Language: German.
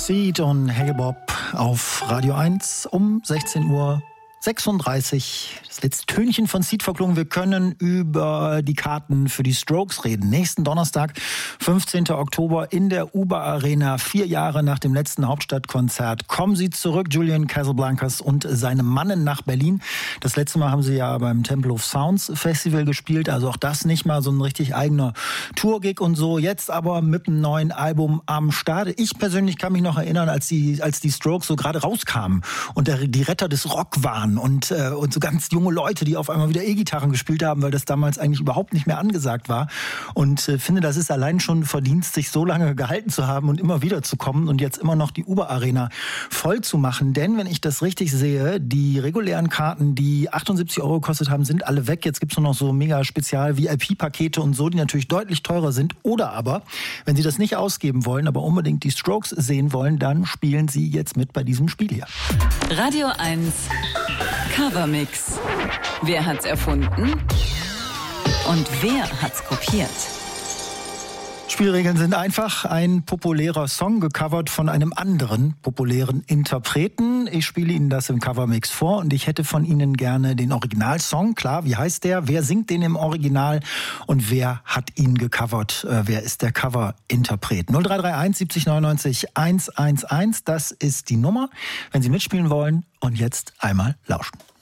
Seed und Hey Bob auf Radio 1 um 16:36 Uhr. Das letzte Tönchen von Seed verklungen. Wir können über die Karten für die Strokes reden. Nächsten Donnerstag, 15. Oktober in der UBA Arena. 4 Jahre nach dem letzten Hauptstadtkonzert kommen sie zurück, Julian Casablancas und seine Mannen nach Berlin. Das letzte Mal haben sie ja beim Temple of Sounds Festival gespielt. Also auch das nicht mal so ein richtig eigener Tour-Gig und so. Jetzt aber mit einem neuen Album am Start. Ich persönlich kann mich noch erinnern, als die Strokes so gerade rauskamen und die Retter des Rock waren. Und so ganz junge Leute, die auf einmal wieder E-Gitarren gespielt haben, weil das damals eigentlich überhaupt nicht mehr angesagt war. Und finde, das ist allein schon Verdienst, sich so lange gehalten zu haben und immer wieder zu kommen und jetzt immer noch die UBA-Arena voll zu machen. Denn wenn ich das richtig sehe, die regulären Karten, die 78 € gekostet haben, sind alle weg. Jetzt gibt's nur noch so mega Spezial-VIP-Pakete und so, die natürlich deutlich teurer sind. Oder aber, wenn Sie das nicht ausgeben wollen, aber unbedingt die Strokes sehen wollen, dann spielen Sie jetzt mit bei diesem Spiel hier. Radio 1 Covermix. Wer hat's erfunden? Und wer hat's kopiert? Spielregeln sind einfach. Ein populärer Song gecovert von einem anderen populären Interpreten. Ich spiele Ihnen das im Covermix vor und ich hätte von Ihnen gerne den Originalsong. Klar, wie heißt der? Wer singt den im Original? Und wer hat ihn gecovert? Wer ist der Coverinterpret? 0331 70 99 111. Das ist die Nummer, wenn Sie mitspielen wollen. Und jetzt einmal lauschen.